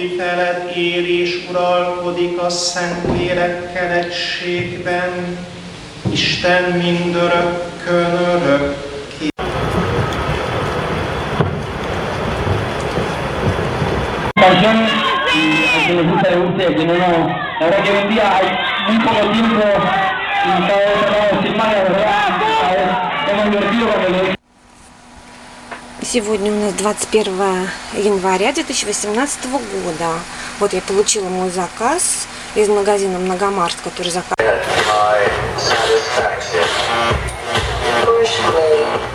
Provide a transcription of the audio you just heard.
aki felett él és uralkodik a Szentlélekkel egységben, Isten mindörökkön örökké. Canciones y a que les gusta le guste, a que no, la verdad que hoy en día hay muy poco tiempo y cada vez tratamos sin más, la verdad, cada vez es más divertido cuando lo. Сегодня у нас 21 января 2018 года. Вот я получила мой заказ из магазина Многомарс, который заказывал.